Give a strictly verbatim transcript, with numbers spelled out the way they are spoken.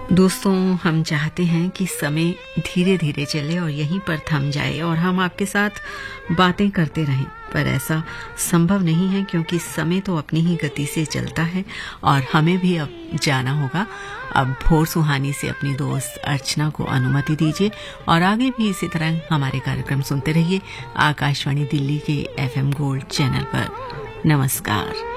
दोस्तों, हम चाहते हैं कि समय धीरे धीरे चले और यहीं पर थम जाए और हम आपके साथ बातें करते रहें, पर ऐसा संभव नहीं है क्योंकि समय तो अपनी ही गति से चलता है और हमें भी अब जाना होगा। अब भोर सुहानी से अपनी दोस्त अर्चना को अनुमति दीजिए और आगे भी इसी तरह हमारे कार्यक्रम सुनते रहिए आकाशवाणी दिल्ली के एफ एम गोल्ड चैनल पर। नमस्कार।